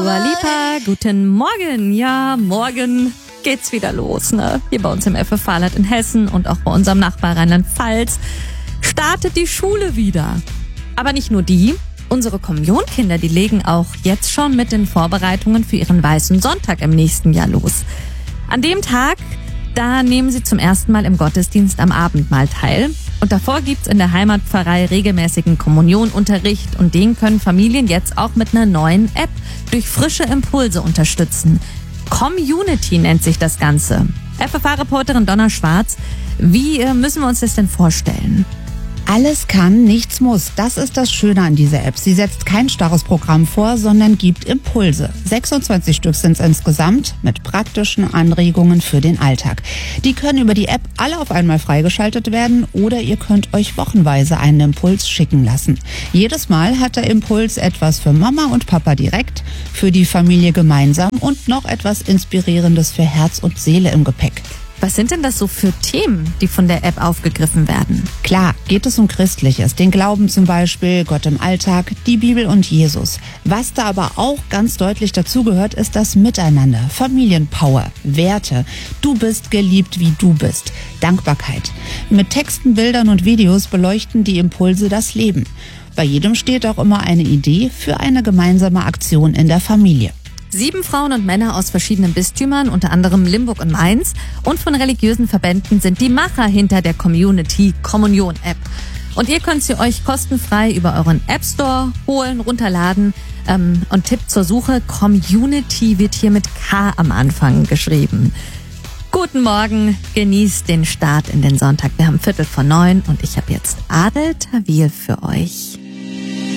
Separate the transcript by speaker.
Speaker 1: Dua Lipa, guten Morgen. Ja, morgen geht's wieder los, ne? Hier bei uns im FFH-Land in Hessen und auch bei unserem Nachbar Rheinland-Pfalz startet die Schule wieder. Aber nicht nur die. Unsere Kommunionkinder, die legen auch jetzt schon mit den Vorbereitungen für ihren Weißen Sonntag im nächsten Jahr los. An dem Tag, da nehmen sie zum ersten Mal im Gottesdienst am Abendmahl teil. Und davor gibt's in der Heimatpfarrei regelmäßigen Kommunionunterricht und den können Familien jetzt auch mit einer neuen App durch frische Impulse unterstützen. Community nennt sich das Ganze. FFH-Reporterin Donna Schwarz, wie müssen wir uns das denn vorstellen?
Speaker 2: Alles kann, nichts muss. Das ist das Schöne an dieser App. Sie setzt kein starres Programm vor, sondern gibt Impulse. 26 Stück sind es insgesamt mit praktischen Anregungen für den Alltag. Die können über die App alle auf einmal freigeschaltet werden oder ihr könnt euch wochenweise einen Impuls schicken lassen. Jedes Mal hat der Impuls etwas für Mama und Papa direkt, für die Familie gemeinsam und noch etwas Inspirierendes für Herz und Seele im Gepäck.
Speaker 1: Was sind denn das so für Themen, die von der App aufgegriffen werden?
Speaker 2: Klar, geht es um Christliches, den Glauben zum Beispiel, Gott im Alltag, die Bibel und Jesus. Was da aber auch ganz deutlich dazugehört, ist das Miteinander, Familienpower, Werte. Du bist geliebt, wie du bist. Dankbarkeit. Mit Texten, Bildern und Videos beleuchten die Impulse das Leben. Bei jedem steht auch immer eine Idee für eine gemeinsame Aktion in der Familie.
Speaker 1: 7 Frauen und Männer aus verschiedenen Bistümern, unter anderem Limburg und Mainz, und von religiösen Verbänden sind die Macher hinter der Community Kommunion App. Und ihr könnt sie euch kostenfrei über euren App Store holen, runterladen und tippt zur Suche. Community wird hier mit K am Anfang geschrieben. Guten Morgen, genießt den Start in den Sonntag. Wir haben 8:45 und ich habe jetzt Adel Tawil für euch.